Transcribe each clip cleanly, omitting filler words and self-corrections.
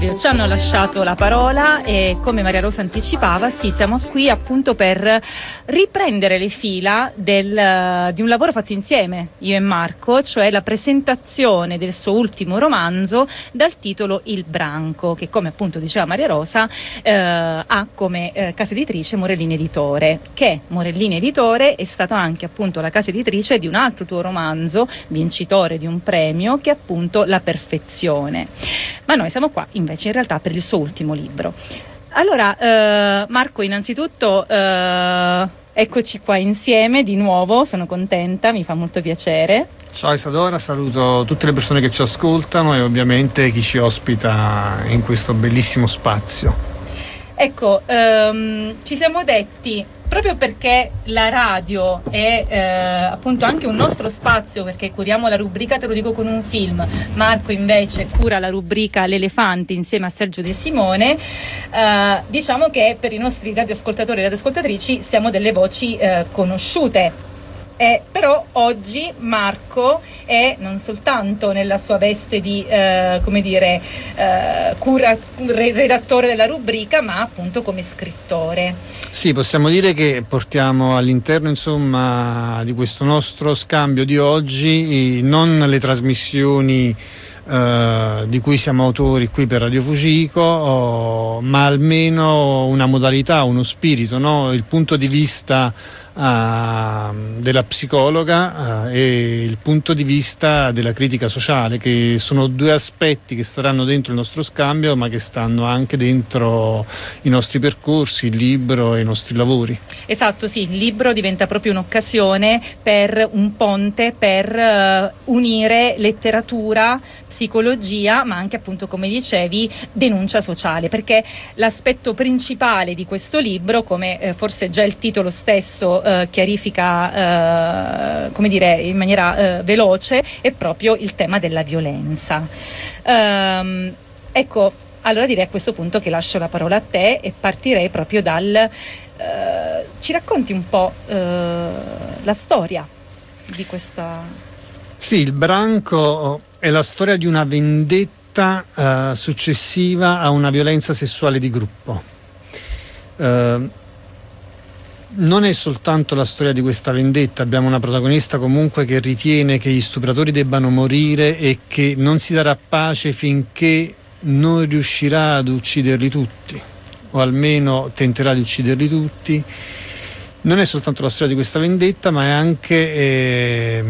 Ci hanno lasciato la parola e, come Maria Rosa anticipava, siamo qui appunto per riprendere le fila di un lavoro fatto insieme, io e Marco, cioè la presentazione del suo ultimo romanzo dal titolo Il Branco, che, come appunto diceva Maria Rosa, ha come casa editrice Morellini Editore, che Morellini Editore è stata anche appunto la casa editrice di un altro tuo romanzo, vincitore di un premio, che è appunto La Perfezione. Ma noi siamo qua invece in realtà per il suo ultimo libro. Allora, Marco, innanzitutto eccoci qua insieme di nuovo, sono contenta, mi fa molto piacere. Ciao Isadora, saluto tutte le persone che ci ascoltano e ovviamente chi ci ospita in questo bellissimo spazio. Ecco, ci siamo detti, proprio perché la radio è appunto anche un nostro spazio, perché curiamo la rubrica Te lo dico con un film, Marco invece cura la rubrica L'Elefante insieme a Sergio De Simone, diciamo che per i nostri radioascoltatori e radioascoltatrici siamo delle voci conosciute. Però oggi Marco è non soltanto nella sua veste di redattore della rubrica, ma appunto come scrittore. Sì, possiamo dire che portiamo all'interno, insomma, di questo nostro scambio di oggi non le trasmissioni di cui siamo autori qui per Radio Fucico, ma almeno una modalità, uno spirito, no? Il punto di vista della psicologa e il punto di vista della critica sociale, che sono due aspetti che staranno dentro il nostro scambio, ma che stanno anche dentro i nostri percorsi, il libro e i nostri lavori. Esatto, sì, il libro diventa proprio un'occasione per un ponte per unire letteratura, psicologia, ma anche appunto, come dicevi, denuncia sociale, perché l'aspetto principale di questo libro, come forse già il titolo stesso chiarifica come dire in maniera veloce, è proprio il tema della violenza. Ecco, allora direi a questo punto che lascio la parola a te e partirei proprio dal ci racconti un po' la storia di questa... Sì, Il Branco è la storia di una vendetta successiva a una violenza sessuale di gruppo. Non è soltanto la storia di questa vendetta, abbiamo una protagonista comunque che ritiene che gli stupratori debbano morire e che non si darà pace finché non riuscirà ad ucciderli tutti, o almeno tenterà di ucciderli tutti. Non è soltanto la storia di questa vendetta, ma è anche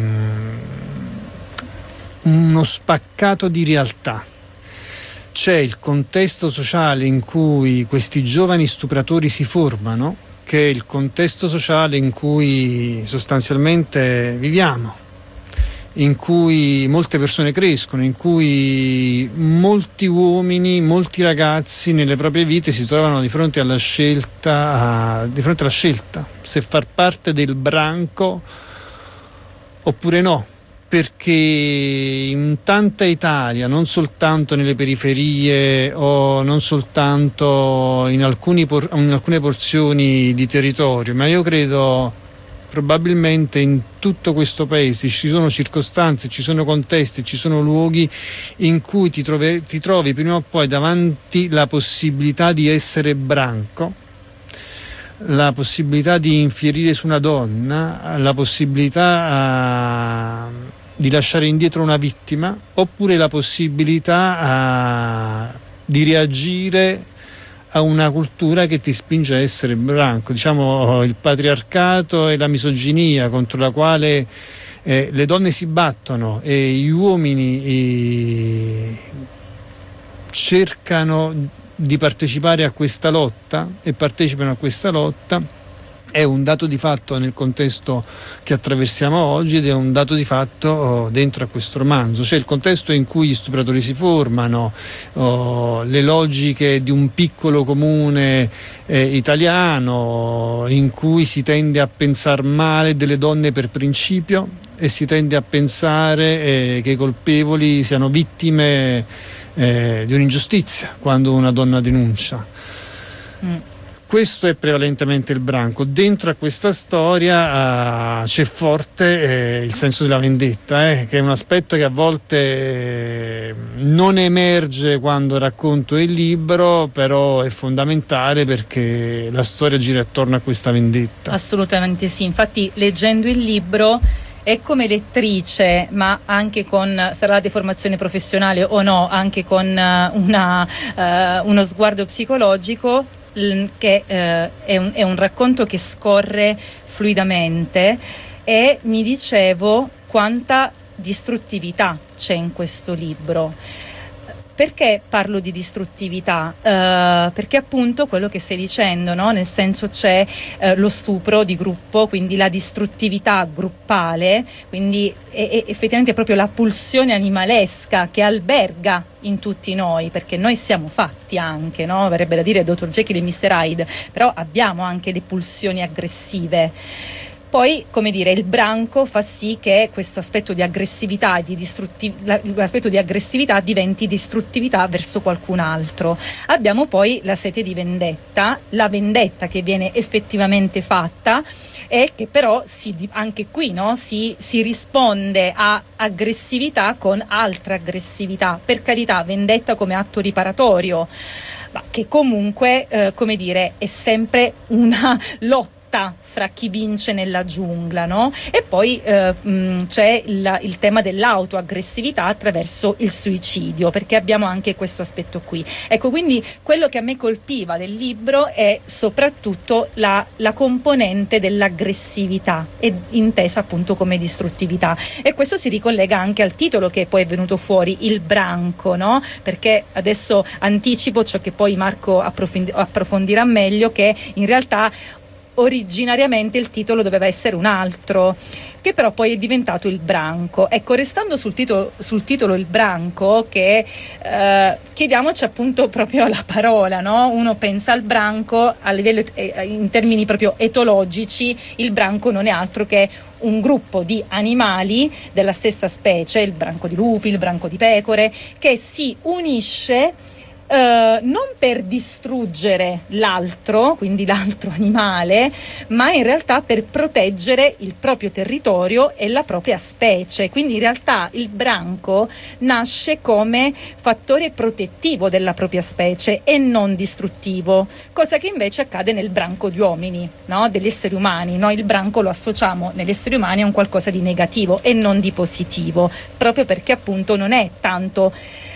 uno spaccato di realtà. C'è il contesto sociale in cui questi giovani stupratori si formano, che è il contesto sociale in cui sostanzialmente viviamo, in cui molte persone crescono, in cui molti uomini, molti ragazzi nelle proprie vite si trovano di fronte alla scelta, se far parte del branco oppure no. Perché in tanta Italia, non soltanto nelle periferie o non soltanto in alcune porzioni di territorio, ma io credo probabilmente in tutto questo paese ci sono circostanze, ci sono contesti, ci sono luoghi in cui ti trovi prima o poi davanti la possibilità di essere branco, la possibilità di infierire su una donna, la possibilità di lasciare indietro una vittima, oppure la possibilità di reagire a una cultura che ti spinge a essere branco, diciamo il patriarcato e la misoginia contro la quale le donne si battono e gli uomini cercano di partecipare a questa lotta e partecipano a questa lotta. È un dato di fatto nel contesto che attraversiamo oggi ed è un dato di fatto dentro a questo romanzo. C'è il contesto in cui gli stupratori si formano, le logiche di un piccolo comune italiano in cui si tende a pensare male delle donne per principio e si tende a pensare che i colpevoli siano vittime di un'ingiustizia quando una donna denuncia. questo è prevalentemente il branco. Dentro a questa storia c'è forte il senso della vendetta, che è un aspetto che a volte non emerge quando racconto il libro, però è fondamentale perché la storia gira attorno a questa vendetta. Assolutamente sì, infatti leggendo il libro e come lettrice, ma anche con, sarà la deformazione professionale o no, anche con uno sguardo psicologico, che è un racconto che scorre fluidamente, e mi dicevo quanta distruttività c'è in questo libro. Perché parlo di distruttività? Perché appunto quello che stai dicendo, no? Nel senso c'è lo stupro di gruppo, quindi la distruttività gruppale, quindi è effettivamente proprio la pulsione animalesca che alberga in tutti noi, perché noi siamo fatti anche, no? Verrebbe da dire Dr. Jekyll e Mr. Hyde, però abbiamo anche le pulsioni aggressive. Poi, come dire, il branco fa sì che questo aspetto di aggressività e l'aspetto di aggressività diventi distruttività verso qualcun altro. Abbiamo poi la sete di vendetta, la vendetta che viene effettivamente fatta e che però anche qui, no, si risponde a aggressività con altra aggressività. Per carità, vendetta come atto riparatorio, ma che comunque, come dire, è sempre una lotta fra chi vince nella giungla, no? E poi c'è il tema dell'autoaggressività attraverso il suicidio, perché abbiamo anche questo aspetto qui. Ecco, quindi quello che a me colpiva del libro è soprattutto la componente dell'aggressività, intesa appunto come distruttività, e questo si ricollega anche al titolo che poi è venuto fuori, Il branco, no? Perché adesso anticipo ciò che poi Marco approfondirà meglio, che in realtà originariamente il titolo doveva essere un altro, che però poi è diventato Il branco. Ecco, restando sul titolo Il branco, che chiediamoci appunto proprio la parola, no? Uno pensa al branco a livello in termini proprio etologici. Il branco non è altro che un gruppo di animali della stessa specie, il branco di lupi, il branco di pecore, che si unisce non per distruggere l'altro, quindi l'altro animale, ma in realtà per proteggere il proprio territorio e la propria specie. Quindi in realtà il branco nasce come fattore protettivo della propria specie e non distruttivo, cosa che invece accade nel branco di uomini, no? Degli esseri umani. Noi il branco lo associamo negli esseri umani a un qualcosa di negativo e non di positivo, proprio perché appunto non è tanto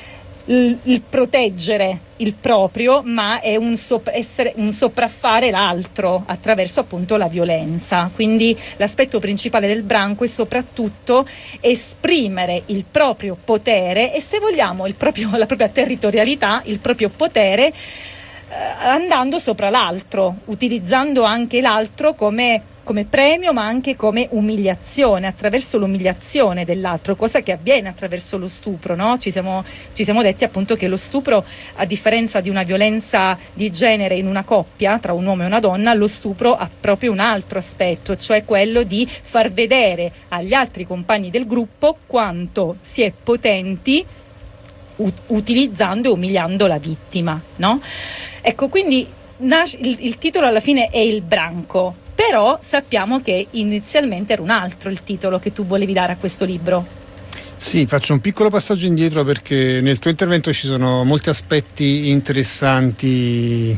il proteggere il proprio, ma è un sopraffare l'altro attraverso appunto la violenza. Quindi l'aspetto principale del branco è soprattutto esprimere il proprio potere e, se vogliamo, la propria territorialità, il proprio potere, andando sopra l'altro, utilizzando anche l'altro come premio, ma anche come umiliazione, attraverso l'umiliazione dell'altro, cosa che avviene attraverso lo stupro, no? Ci siamo detti appunto che lo stupro, a differenza di una violenza di genere in una coppia tra un uomo e una donna, lo stupro ha proprio un altro aspetto, cioè quello di far vedere agli altri compagni del gruppo quanto si è potenti utilizzando e umiliando la vittima, no? Ecco, quindi il titolo alla fine è Il branco, però sappiamo che inizialmente era un altro il titolo che tu volevi dare a questo libro. Sì, faccio un piccolo passaggio indietro perché nel tuo intervento ci sono molti aspetti interessanti.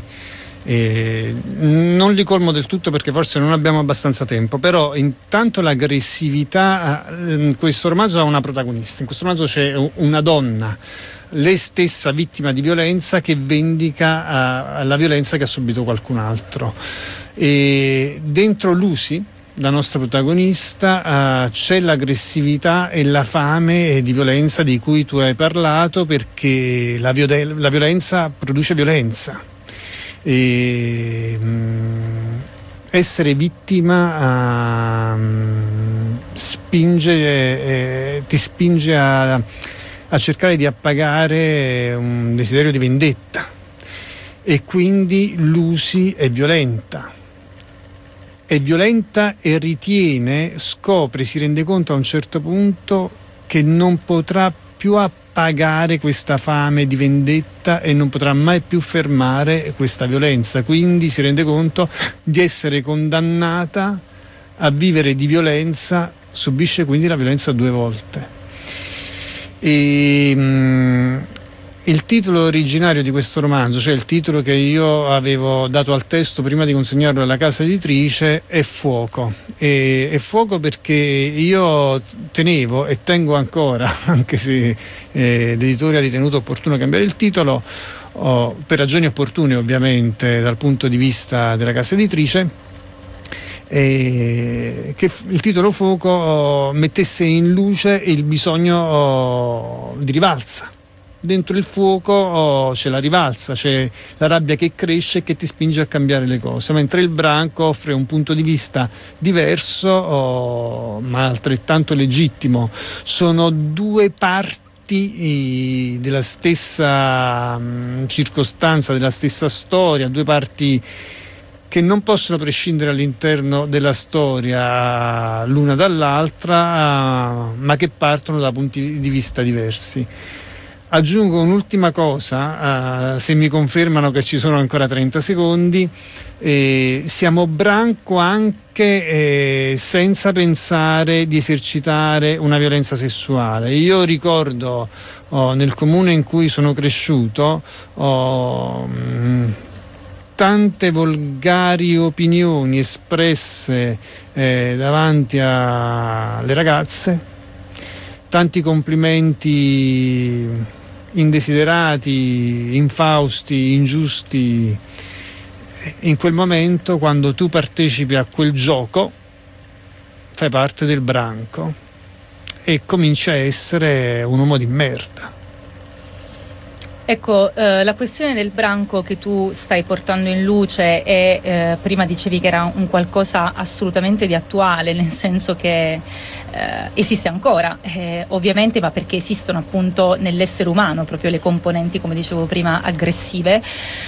Non li colmo del tutto perché forse non abbiamo abbastanza tempo, però intanto l'aggressività, questo romanzo ha una protagonista, in questo romanzo c'è una donna, lei stessa vittima di violenza, che vendica la violenza che ha subito qualcun altro, e dentro Lucy, la nostra protagonista, c'è l'aggressività e la fame di violenza di cui tu hai parlato, perché la violenza produce violenza. Essere vittima ti spinge a cercare di appagare un desiderio di vendetta, e quindi Lucy è violenta e si rende conto a un certo punto che non potrà più pagare questa fame di vendetta e non potrà mai più fermare questa violenza, quindi si rende conto di essere condannata a vivere di violenza, subisce quindi la violenza 2 volte. Il titolo originario di questo romanzo, cioè il titolo che io avevo dato al testo prima di consegnarlo alla casa editrice, è Fuoco. È Fuoco perché io tenevo e tengo ancora, anche se l'editore ha ritenuto opportuno cambiare il titolo, per ragioni opportune ovviamente dal punto di vista della casa editrice, che il titolo Fuoco mettesse in luce il bisogno di rivalsa. Dentro il fuoco c'è la rivalsa, c'è la rabbia che cresce e che ti spinge a cambiare le cose, mentre il branco offre un punto di vista diverso ma altrettanto legittimo. Sono 2 parti della stessa circostanza, della stessa storia, 2 parti che non possono prescindere all'interno della storia l'una dall'altra, ma che partono da punti di vista diversi. Aggiungo un'ultima cosa, se mi confermano che ci sono ancora 30 secondi, siamo branco anche senza pensare di esercitare una violenza sessuale. Io ricordo nel comune in cui sono cresciuto tante volgari opinioni espresse davanti alle ragazze, tanti complimenti indesiderati, infausti, ingiusti. In quel momento, quando tu partecipi a quel gioco, fai parte del branco e cominci a essere un uomo di merda. Ecco, la questione del branco che tu stai portando in luce è, prima dicevi che era un qualcosa assolutamente di attuale, nel senso che esiste ancora, ovviamente, ma perché esistono appunto nell'essere umano proprio le componenti, come dicevo prima, aggressive.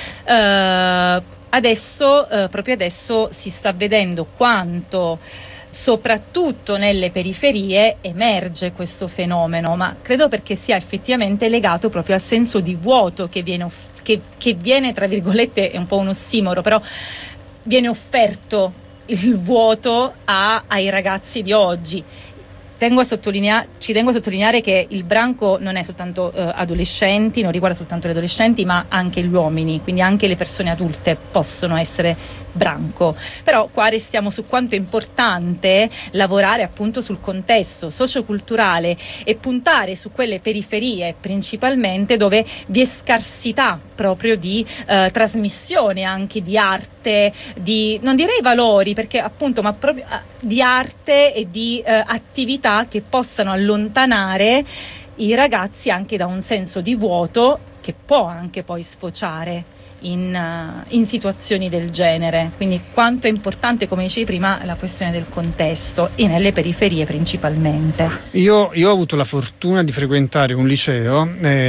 Proprio adesso si sta vedendo quanto soprattutto nelle periferie emerge questo fenomeno, ma credo perché sia effettivamente legato proprio al senso di vuoto che viene, tra virgolette, è un po' un ossimoro, però viene offerto il vuoto ai ragazzi di oggi. Ci tengo a sottolineare che il branco non è soltanto adolescenti, non riguarda soltanto gli adolescenti, ma anche gli uomini, quindi anche le persone adulte possono essere branco. Però qua restiamo su quanto è importante lavorare appunto sul contesto socioculturale e puntare su quelle periferie principalmente dove vi è scarsità proprio di trasmissione anche di arte, di, non direi valori, perché appunto, ma proprio di arte e di attività che possano allontanare i ragazzi anche da un senso di vuoto che può anche poi sfociare in situazioni del genere. Quindi quanto è importante, come dicevi prima, la questione del contesto e nelle periferie principalmente. Io ho avuto la fortuna di frequentare un liceo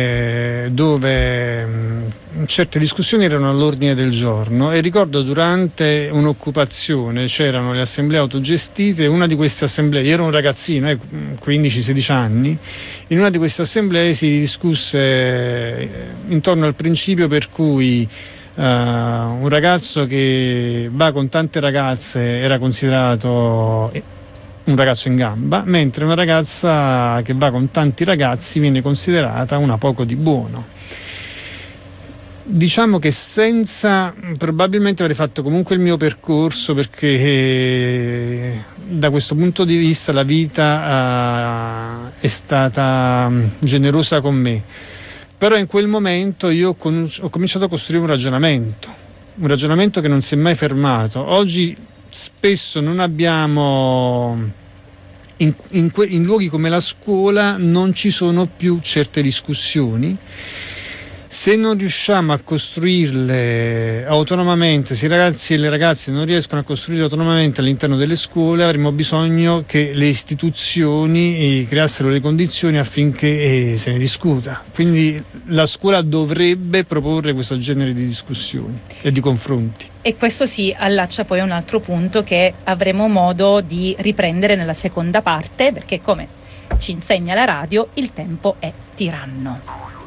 dove certe discussioni erano all'ordine del giorno, e ricordo durante un'occupazione c'erano le assemblee autogestite. Una di queste assemblee, io ero un ragazzino, 15-16 anni, in una di queste assemblee si discusse intorno al principio per cui un ragazzo che va con tante ragazze era considerato un ragazzo in gamba, mentre una ragazza che va con tanti ragazzi viene considerata una poco di buono. Diciamo che probabilmente avrei fatto comunque il mio percorso, perché da questo punto di vista la vita è stata generosa con me. Però in quel momento io ho cominciato a costruire un ragionamento che non si è mai fermato. Oggi spesso non abbiamo, in luoghi come la scuola non ci sono più certe discussioni. Se non riusciamo a costruirle autonomamente, se i ragazzi e le ragazze non riescono a costruirle autonomamente all'interno delle scuole, avremo bisogno che le istituzioni creassero le condizioni affinché se ne discuta. Quindi la scuola dovrebbe proporre questo genere di discussioni e di confronti. E questo si allaccia poi a un altro punto che avremo modo di riprendere nella seconda parte, perché come ci insegna la radio, il tempo è tiranno.